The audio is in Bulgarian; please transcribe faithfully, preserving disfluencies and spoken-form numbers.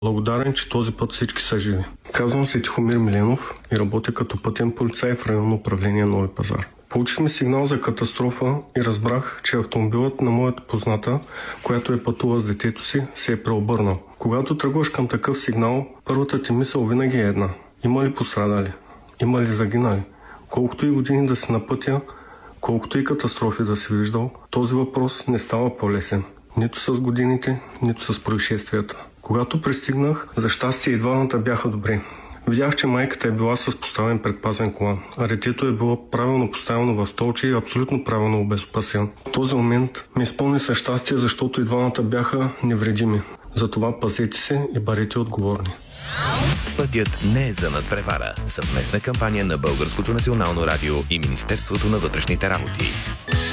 Благодарен, че този път всички са живи. Казвам се Тихомир Миленов и работя като пътен полицай в районно управление Нови пазар. Получихме сигнал за катастрофа и разбрах, че автомобилът на моята позната, която е пътува с детето си, се е преобърнал. Когато тръгваш към такъв сигнал, първата ти мисъл винаги е една. Има ли пострадали? Има ли загинали? Колкото и години да си на пътя, колкото и катастрофи да си виждал, този въпрос не става по-лесен. Нито с годините, нито с происшествията. Когато пристигнах, за щастие и двамата бяха добри. Видях, че майката е била с поставен предпазен колан, а детето е било правилно поставено в столче и абсолютно правилно обезопасен. В този момент ми изпълни със щастие, защото и двамата бяха невредими. Затова пазете се и бъдете отговорни. Пътят не е за надпревара. Съвместна кампания на Българското национално радио и Министерството на вътрешните работи.